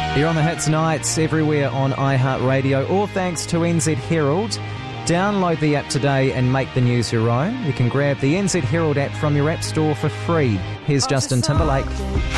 You're on the Hits Nights everywhere on iHeartRadio. All thanks to NZ Herald. Download the app today and make the news your own. You can grab the NZ Herald app from your app store for free. Here's Justin Timberlake.